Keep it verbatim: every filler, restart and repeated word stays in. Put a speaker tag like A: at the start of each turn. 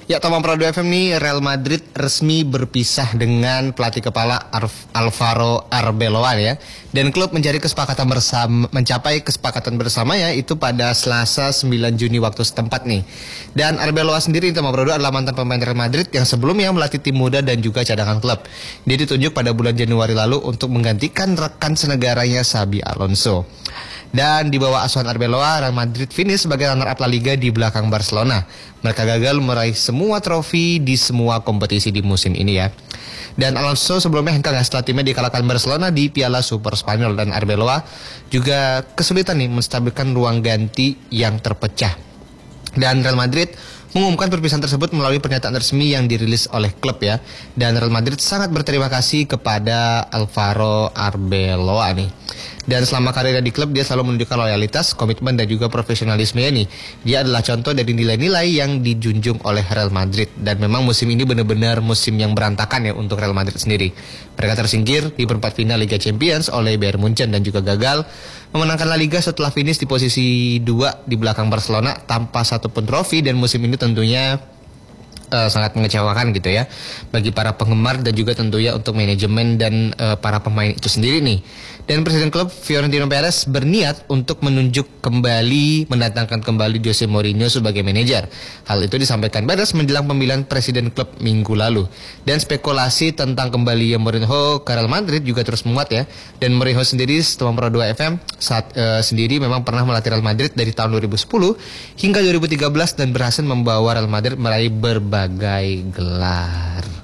A: Ya, Tomang Prado F M nih, Real Madrid resmi berpisah dengan pelatih kepala Arf, Alvaro Arbeloa ya. Dan klub mencari kesepakatan bersama, mencapai kesepakatan bersama ya, itu pada Selasa sembilan Juni waktu setempat nih. Dan Arbeloa sendiri, Tomang Prado, adalah mantan pemain Real Madrid yang sebelumnya melatih tim muda dan juga cadangan klub. Dia ditunjuk pada bulan Januari lalu untuk menggantikan rekan senegaranya Xabi Alonso. Dan di bawah asuhan Arbeloa, Real Madrid finish sebagai runner-up La Liga di belakang Barcelona. Mereka gagal meraih semua trofi di semua kompetisi di musim ini ya. Dan Alonso sebelumnya hengkang setelah timnya dikalahkan Barcelona di Piala Super Spanyol. Dan Arbeloa juga kesulitan nih menstabilkan ruang ganti yang terpecah. Dan Real Madrid mengumumkan perpisahan tersebut melalui pernyataan resmi yang dirilis oleh klub ya. Dan Real Madrid sangat berterima kasih kepada Alvaro Arbeloa nih. Dan selama karirnya di klub, dia selalu menunjukkan loyalitas, komitmen, dan juga profesionalisme nih. Dia adalah contoh dari nilai-nilai yang dijunjung oleh Real Madrid. Dan memang musim ini benar-benar musim yang berantakan ya untuk Real Madrid sendiri. Mereka tersingkir di perempat final Liga Champions oleh Bayern Munchen dan juga gagal memenangkan La Liga setelah finish di posisi dua di belakang Barcelona tanpa satupun trofi. Dan musim ini tentunya Uh, sangat mengecewakan gitu ya bagi para penggemar dan juga tentunya untuk manajemen dan uh, para pemain itu sendiri nih. Dan Presiden klub Florentino Perez berniat untuk menunjuk kembali mendatangkan kembali Jose Mourinho sebagai manajer. Hal itu disampaikan Perez menjelang pemilihan presiden klub minggu lalu. Dan spekulasi tentang kembali Mourinho ke Real Madrid juga terus menguat ya. Dan Mourinho sendiri setelah Pro dua F M saat uh, sendiri memang pernah melatih Real Madrid dari tahun dua ribu sepuluh hingga dua ribu tiga belas dan berhasil membawa Real Madrid meraih berbagai Bagai gelar.